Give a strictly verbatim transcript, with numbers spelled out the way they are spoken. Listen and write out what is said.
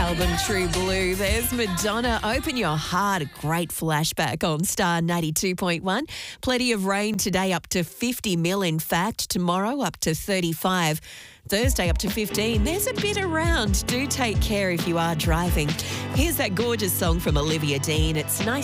album, True Blue. There's Madonna. Open your heart. A great flashback on Star ninety-two point one. Plenty of rain today, up to fifty mil in fact. Tomorrow up to thirty-five. Thursday up to fifteen. There's a bit around. Do take care if you are driving. Here's that gorgeous song from Olivia Dean. It's nice.